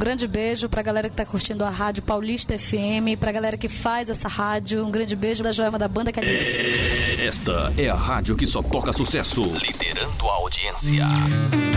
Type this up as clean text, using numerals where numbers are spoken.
grande beijo pra galera que tá curtindo a Rádio Paulista FM, pra galera que faz essa rádio. Um grande beijo da Joelma da Banda Calypso. Esta é a rádio que só toca sucesso. Liderando a audiência.